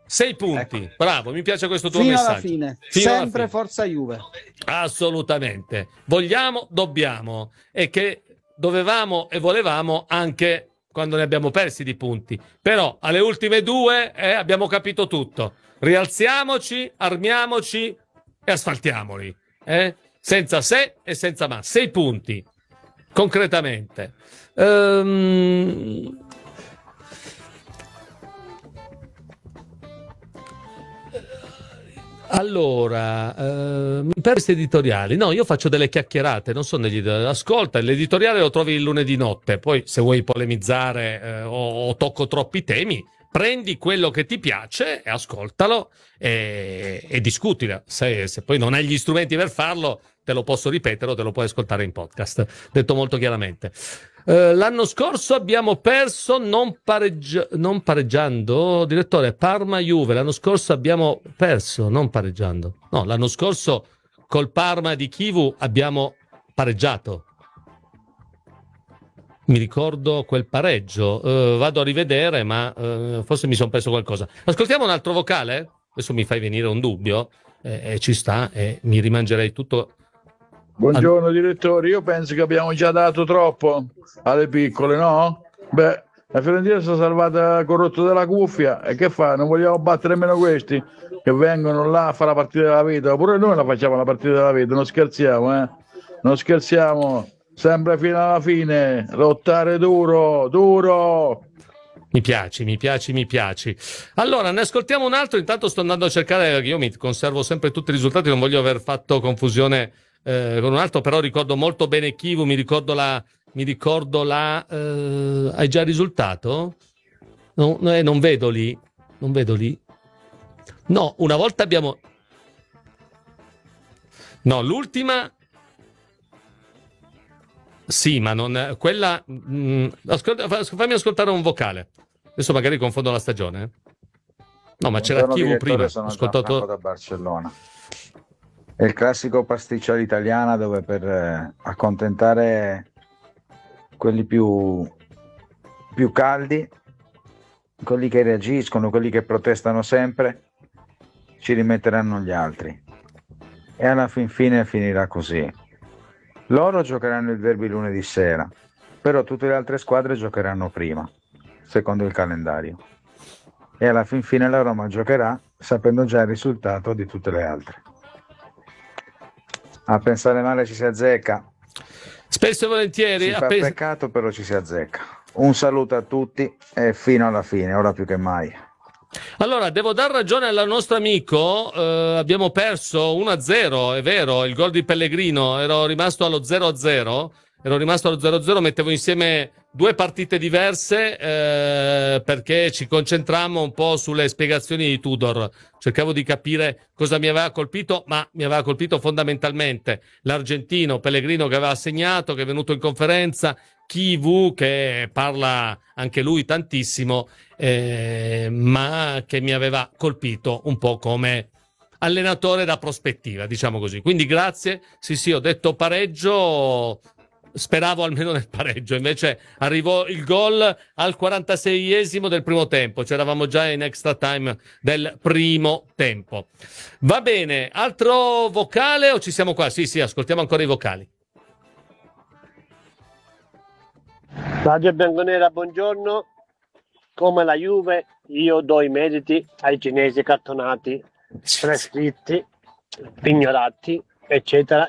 6 punti, Ecco. bravo, mi piace questo tuo Fino messaggio. alla fine, Fino alla sempre fine. forza Juve. Assolutamente. Vogliamo, dobbiamo. E che dovevamo e volevamo anche quando ne abbiamo persi di punti. Però alle ultime due abbiamo capito tutto. Rialziamoci, armiamoci e asfaltiamoli. Senza se e senza ma. 6 punti. Concretamente. Allora, per questi editoriali, no, io faccio delle chiacchierate, non sono degli editoriali. Ascolta, l'editoriale lo trovi il lunedì notte, poi se vuoi polemizzare o tocco troppi temi, prendi quello che ti piace e ascoltalo e discutila. Se poi non hai gli strumenti per farlo, te lo posso ripetere o te lo puoi ascoltare in podcast, detto molto chiaramente. L'anno scorso abbiamo perso non pareggiando, direttore, Parma-Juve, l'anno scorso abbiamo perso non pareggiando, no, l'anno scorso col Parma di Chivu abbiamo pareggiato, mi ricordo quel pareggio, vado a rivedere ma forse mi sono perso qualcosa. Ascoltiamo un altro vocale? Adesso mi fai venire un dubbio e ci sta e mi rimangerei tutto. Buongiorno direttore, io penso che abbiamo già dato troppo alle piccole, no? Beh, la Fiorentina si è salvata col rotto della cuffia e che fa? Non vogliamo battere nemmeno questi che vengono là a fare la partita della vita, oppure noi la facciamo la partita della vita, non scherziamo, non scherziamo, sempre fino alla fine, lottare duro, duro. Mi piaci. Allora, ne ascoltiamo un altro, intanto sto andando a cercare, perché io mi conservo sempre tutti i risultati, non voglio aver fatto confusione con un altro, però ricordo molto bene Chivu, mi ricordo la hai già il risultato? No, non vedo lì. No, una volta abbiamo no, l'ultima sì, ma non quella fammi ascoltare un vocale. Adesso magari confondo la stagione. No, ma c'era Chivu prima. Sono ascoltato Gianfranco da Barcellona. È il classico pasticcio all'italiana dove per accontentare quelli più caldi, quelli che reagiscono, quelli che protestano sempre, ci rimetteranno gli altri. E alla fine finirà così. Loro giocheranno il derby lunedì sera, però tutte le altre squadre giocheranno prima, secondo il calendario. E alla fine la Roma giocherà sapendo già il risultato di tutte le altre. A pensare male ci si azzecca. Spesso e volentieri. Si fa peccato, però ci si azzecca. Un saluto a tutti e fino alla fine, ora più che mai. Allora, devo dar ragione al nostro amico, abbiamo perso 1-0, è vero, il gol di Pellegrino, ero rimasto allo 0-0, mettevo insieme due partite diverse perché ci concentrammo un po' sulle spiegazioni di Tudor, cercavo di capire cosa mi aveva colpito, ma mi aveva colpito fondamentalmente l'argentino Pellegrino che aveva segnato, che è venuto in conferenza, Chivu che parla anche lui tantissimo, ma che mi aveva colpito un po' come allenatore da prospettiva, diciamo così. Quindi grazie, sì, ho detto pareggio, speravo almeno nel pareggio, invece arrivò il gol al 46esimo del primo tempo, c'eravamo già in extra time del primo tempo. Va bene, altro vocale o ci siamo qua? Sì, ascoltiamo ancora i vocali. Radio Bianconera, buongiorno. Come la Juve, io do i meriti ai cinesi cartonati, prescritti, pignorati, eccetera.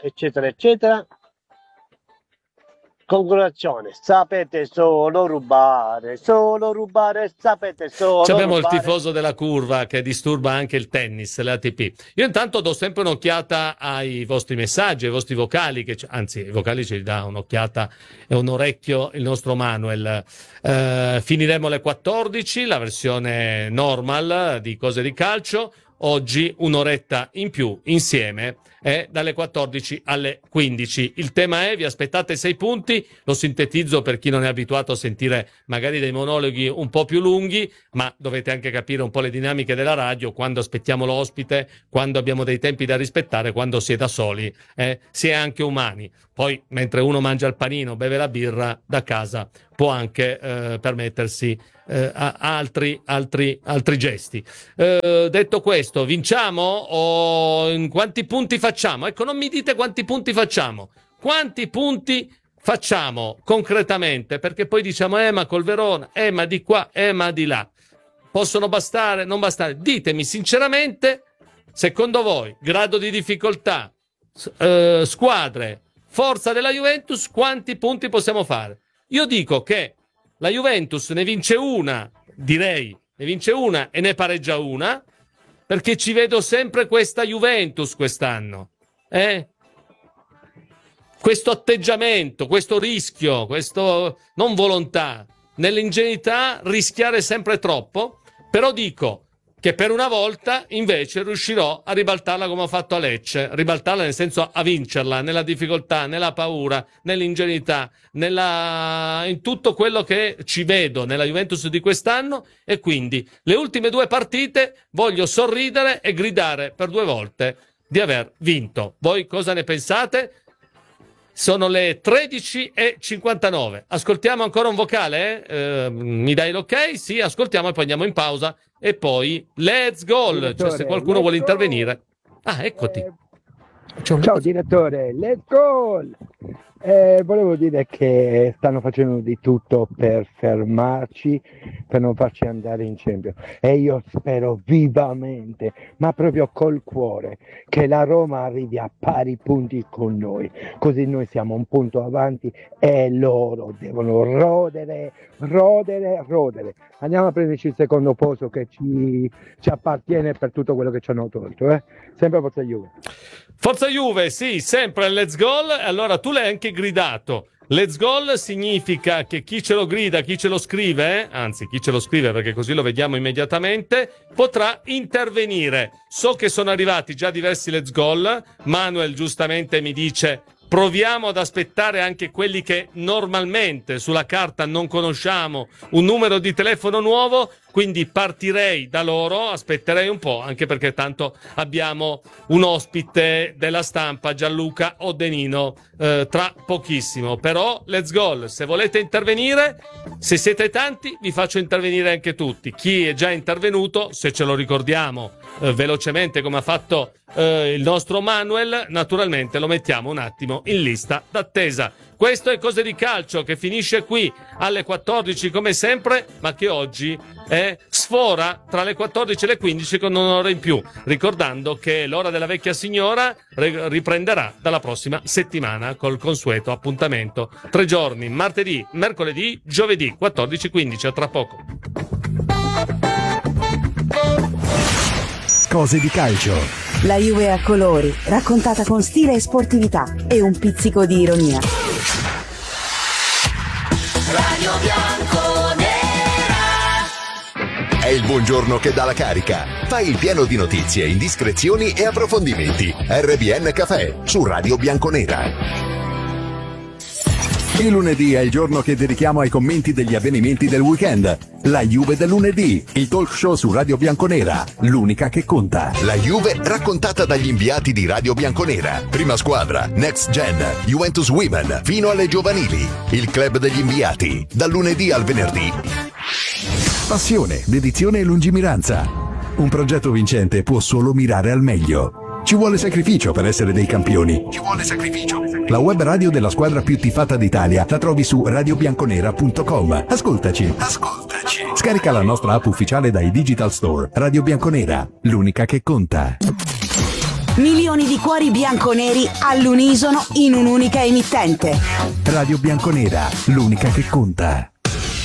Congratulazioni, sapete solo rubare, sapete solo Abbiamo rubare. il tifoso della curva che disturba anche il tennis, l'ATP. Io intanto do sempre un'occhiata ai vostri messaggi, ai vostri vocali, anzi, i vocali ci dà un'occhiata e un orecchio il nostro Manuel. Finiremo alle 14, la versione normal di Cose di Calcio. Oggi un'oretta in più insieme dalle 14 alle 15. Il tema è: vi aspettate 6 punti, lo sintetizzo per chi non è abituato a sentire magari dei monologhi un po' più lunghi, ma dovete anche capire un po' le dinamiche della radio, quando aspettiamo l'ospite, quando abbiamo dei tempi da rispettare, quando si è da soli, si è anche umani. Poi mentre uno mangia il panino, beve la birra, da casa può anche permettersi altri gesti. Detto questo, vinciamo o in quanti punti facciamo? Ecco, non mi dite quanti punti facciamo, quanti punti facciamo concretamente, perché poi diciamo ma col Verona, ma di qua, ma di là. Possono bastare, non bastare? Ditemi sinceramente, secondo voi, grado di difficoltà, squadre, forza della Juventus, quanti punti possiamo fare? Io dico che la Juventus ne vince una, direi, ne vince una e ne pareggia una, perché ci vedo sempre questa Juventus quest'anno. Questo atteggiamento, questo rischio, questo non volontà, nell'ingenuità rischiare sempre troppo, però dico che per una volta invece riuscirò a ribaltarla come ho fatto a Lecce, ribaltarla nel senso a vincerla, nella difficoltà, nella paura, nell'ingenuità, in tutto quello che ci vedo nella Juventus di quest'anno, e quindi le ultime 2 partite voglio sorridere e gridare per 2 volte di aver vinto. Voi cosa ne pensate? Sono le 13:59. Ascoltiamo ancora un vocale? Mi dai l'ok? Sì, ascoltiamo e poi andiamo in pausa e poi let's go. Cioè, se qualcuno vuole intervenire. Eccoti. Ciao direttore, let's go. Volevo dire che stanno facendo di tutto per fermarci, per non farci andare in Champions, e io spero vivamente, ma proprio col cuore, che la Roma arrivi a pari punti con noi, così noi siamo un punto avanti e loro devono rodere. Andiamo a prenderci il secondo posto che ci appartiene per tutto quello che ci hanno tolto, sempre Forza Juve. Forza Juve, sì, sempre let's go. Allora tu l'hai anche gridato. Let's go significa che chi ce lo grida, chi ce lo scrive, anzi chi ce lo scrive perché così lo vediamo immediatamente, potrà intervenire. So che sono arrivati già diversi let's go. Manuel giustamente mi dice: proviamo ad aspettare anche quelli che normalmente sulla carta non conosciamo, un numero di telefono nuovo, quindi partirei da loro, aspetterei un po', anche perché tanto abbiamo un ospite della stampa, Gianluca Odenino, tra pochissimo. Però let's go, se volete intervenire, se siete tanti vi faccio intervenire anche tutti. Chi è già intervenuto, se ce lo ricordiamo velocemente come ha fatto il nostro Manuel, naturalmente lo mettiamo un attimo in lista d'attesa. Questo è Cose di Calcio, che finisce qui alle 14 come sempre, ma che oggi sfora tra le 14 e le 15 con un'ora in più, ricordando che l'ora della vecchia signora riprenderà dalla prossima settimana col consueto appuntamento 3 giorni, martedì, mercoledì, giovedì 14-15. A tra poco. Cose di Calcio. La Juve a colori, raccontata con stile e sportività e un pizzico di ironia. Radio Bianconera. È il buongiorno che dà la carica. Fai il pieno di notizie, indiscrezioni e approfondimenti. RBN Café su Radio Bianconera. Il lunedì è il giorno che dedichiamo ai commenti degli avvenimenti del weekend. La Juve del lunedì, il talk show su Radio Bianconera, l'unica che conta. La Juve raccontata dagli inviati di Radio Bianconera. Prima squadra, Next Gen, Juventus Women, fino alle giovanili. Il club degli inviati, dal lunedì al venerdì. Passione, dedizione e lungimiranza. Un progetto vincente può solo mirare al meglio. Ci vuole sacrificio per essere dei campioni. Ci vuole sacrificio. La web radio della squadra più tifata d'Italia la trovi su radiobianconera.com. Ascoltaci. Scarica la nostra app ufficiale dai digital store. Radio Bianconera, l'unica che conta. Milioni di cuori bianconeri all'unisono in un'unica emittente. Radio Bianconera, l'unica che conta.